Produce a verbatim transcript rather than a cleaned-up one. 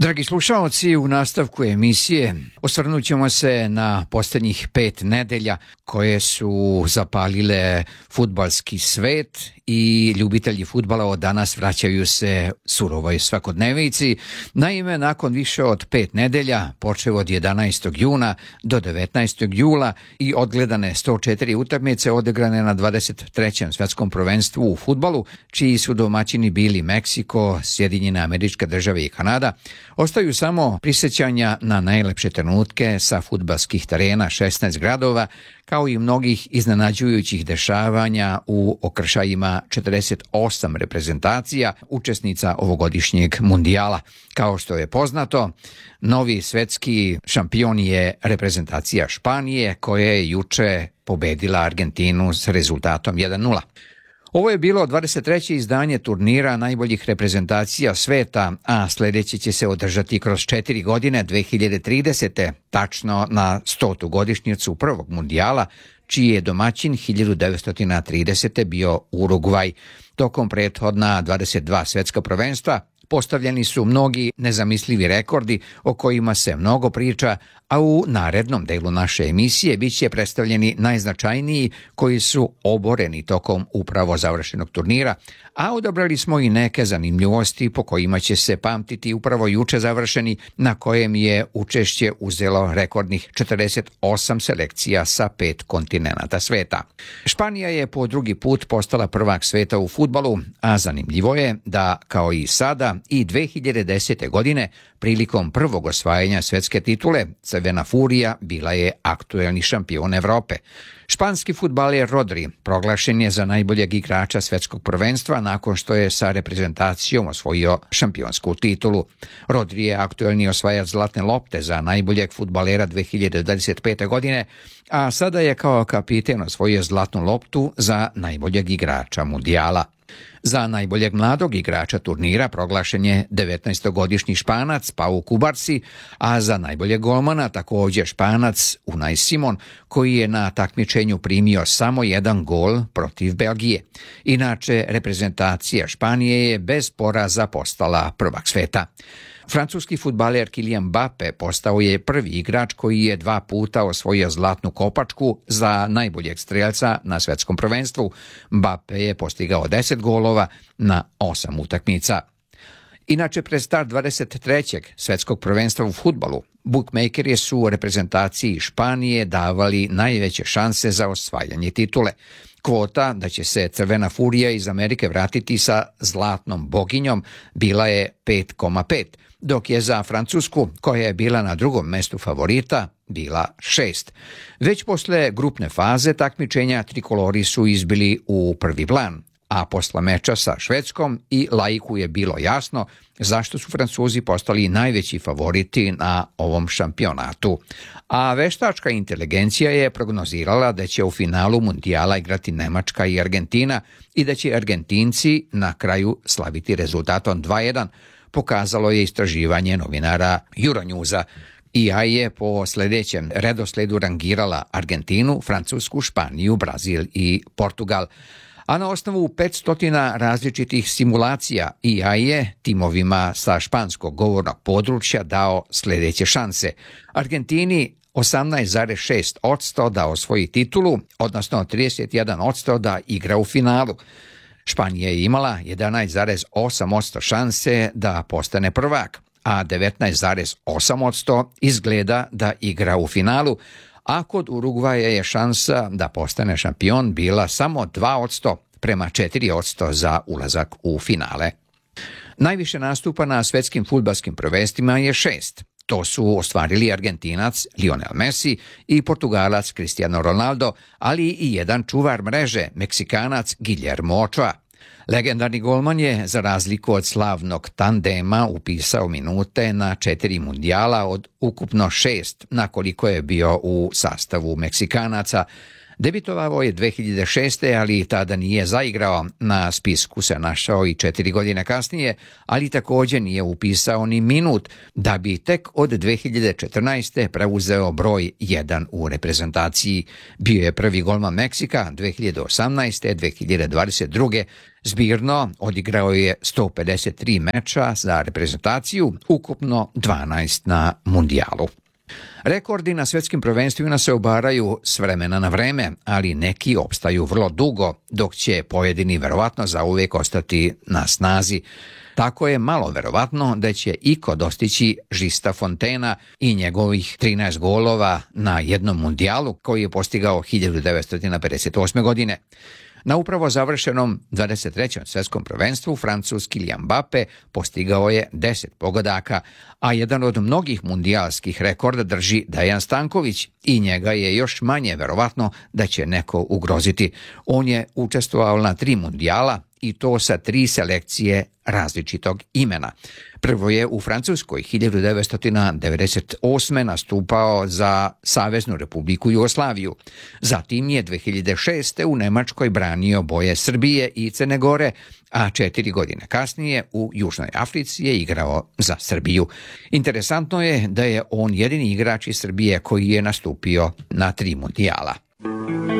Dragi slušalci, u nastavku emisije osvrnut ćemo se na posljednjih pet nedelja koje su zapalile fudbalski svet i ljubitelji fudbala od danas vraćaju se surovoj svakodnevici. Naime, nakon više od pet nedelja, počev od jedanaestog juna do devetnaestog jula i odgledane sto četiri utakmice odigrane na dvadeset trećem svetskom prvenstvu u fudbalu, čiji su domaćini bili Meksiko, Sjedinjene Američke Države i Kanada, ostaju samo prisjećanja na najlepše trenutke sa fudbalskih terena šesnaest gradova, kao i mnogih iznenađujućih dešavanja u okršajima četrdeset osam reprezentacija učesnica ovogodišnjeg mundijala. Kao što je poznato, novi svetski šampion je reprezentacija Španije, koja je juče pobedila Argentinu s rezultatom jedan nula. Ovo je bilo dvadeset treće izdanje turnira najboljih reprezentacija sveta, a sljedeće će se održati kroz četiri godine dve hiljade tridesete. tačno na stotu godišnjicu prvog mundijala, čiji je domaćin hiljadu devetsto tridesete. bio Urugvaj. Tokom prethodna dvadeset dva svetska prvenstva postavljeni su mnogi nezamislivi rekordi o kojima se mnogo priča, a u narednom delu naše emisije bit će predstavljeni najznačajniji koji su oboreni tokom upravo završenog turnira, a odabrali smo i neke zanimljivosti po kojima će se pamtiti upravo juče završeni, na kojem je učešće uzelo rekordnih četrdeset osam selekcija sa pet kontinenata sveta. Španija je po drugi put postala prvak sveta u fudbalu, a zanimljivo je da, kao i sada, i dve hiljade desete. godine, prilikom prvog osvajanja svetske titule, Crvena Furija bila je aktuelni šampion Evrope. Španski fudbaler Rodri proglašen je za najboljeg igrača svetskog prvenstva nakon što je sa reprezentacijom osvojio šampionsku titulu. Rodri je aktuelni osvajač zlatne lopte za najboljeg fudbalera dve hiljade dvadeset pete. godine, a sada je kao kapiten osvojio zlatnu loptu za najboljeg igrača mundijala. Za najboljeg mladog igrača turnira proglašen je devetnaestogodišnji Španac Pau Kubarsi, a za najboljeg golmana također Španac Unai Simon, koji je na takmičenju primio samo jedan gol protiv Belgije. Inače, reprezentacija Španije je bez poraza postala prvak sveta. Francuski fudbaler Kylian Mbappe postao je prvi igrač koji je dva puta osvojio zlatnu kopačku za najboljeg strelca na svetskom prvenstvu. Mbappe je postigao deset golova na osam utakmica. Inače, pred start dvadeset trećeg svetskog prvenstva u fudbalu, bukmejkeri su reprezentaciji Španije davali najveće šanse za osvajanje titule. Kvota da će se Crvena Furija iz Amerike vratiti sa zlatnom boginjom bila je pet zarez pet, dok je za Francusku, koja je bila na drugom mestu favorita, bila šest. Već posle grupne faze takmičenja trikolori su izbili u prvi plan, a posle meča sa Švedskom i laiku je bilo jasno zašto su Francuzi postali najveći favoriti na ovom šampionatu. A veštačka inteligencija je prognozirala da će u finalu mundijala igrati Nemačka i Argentina i da će Argentinci na kraju slaviti rezultatom dva jedan, pokazalo je istraživanje novinara Euronewsa. I A je po sljedećem redosledu rangirala Argentinu, Francusku, Španiju, Brazil i Portugal. A na osnovu petsto različitih simulacija I A je timovima sa španskog govornog područja dao sljedeće šanse. Argentini osamnaest zarez šest posto da osvoji titulu, odnosno trideset jedan posto da igra u finalu. Španija je imala jedanaest zarez osam posto šanse da postane prvak, a devetnaest zarez osam posto izgleda da igra u finalu, a kod Urugvaja je šansa da postane šampion bila samo dva posto prema četiri posto za ulazak u finale. Najviše nastupa na svetskim fudbalskim prvenstvima je šest. To su ostvarili Argentinac Lionel Messi i Portugalac Cristiano Ronaldo, ali i jedan čuvar mreže, Meksikanac Guillermo Ochoa. Legendarni golman je, za razliku od slavnog tandema, upisao minute na četiri mundijala od ukupno šest, na koliko je bio u sastavu Meksikanaca. Debitovao je dve hiljade šeste. ali tada nije zaigrao. Na spisku se našao i četiri godine kasnije, ali također nije upisao ni minut, da bi tek od dve hiljade četrnaeste. preuzeo broj jedan u reprezentaciji. Bio je prvi golman Meksika dve hiljade osamnaeste. dve hiljade dvadeset druge. Zbirno odigrao je sto pedeset tri meča za reprezentaciju, ukupno dvanaest na mundijalu. Rekordi na svetskim prvenstvima se obaraju s vremena na vreme, ali neki opstaju vrlo dugo, dok će pojedini verovatno zauvijek ostati na snazi. Tako je malo verovatno da će iko dostići Žista Fontena i njegovih trinaest golova na jednom mundijalu koji je postigao hiljadu devetsto pedeset osme. godine. Na upravo završenom dvadeset trećem svetskom prvenstvu francuski Kylian Mbappe postigao je deset pogodaka, a jedan od mnogih mundijalskih rekorda drži Dejan Stanković i njega je još manje verovatno da će neko ugroziti. On je učestvovao na tri mundijala i to sa tri selekcije različitog imena. Prvo je u Francuskoj hiljadu devetsto devedeset osme. nastupao za Saveznu Republiku Jugoslaviju. Zatim je dve hiljade šeste. u Nemačkoj branio boje Srbije i Crne Gore, a četiri godine kasnije u Južnoj Africi je igrao za Srbiju. Interesantno je da je on jedini igrač iz Srbije koji je nastupio na tri mundijala.